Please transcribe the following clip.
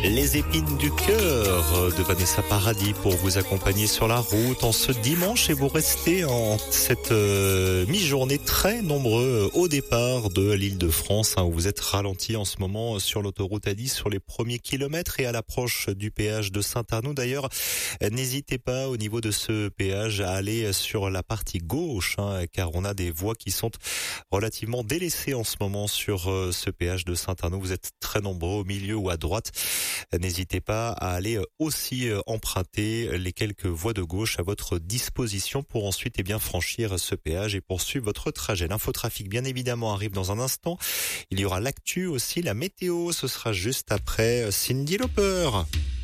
Les épines du cœur de Vanessa Paradis pour vous accompagner sur la route en ce dimanche et vous restez en cette mi-journée très nombreux au départ de l'Île-de-France où vous êtes ralentis en ce moment sur l'autoroute A10 sur les premiers kilomètres et à l'approche du péage de Saint-Arnoux. D'ailleurs, n'hésitez pas au niveau de ce péage à aller sur la partie gauche car on a des voies qui sont relativement délaissées en ce moment sur ce péage de Saint-Arnoux. Vous êtes très nombreux au milieu ou à droite. N'hésitez pas à aller aussi emprunter les quelques voies de gauche à votre disposition pour ensuite franchir ce péage et poursuivre votre trajet. L'infotrafic bien évidemment arrive dans un instant. Il y aura l'actu aussi, la météo, ce sera juste après Cyndi Lauper.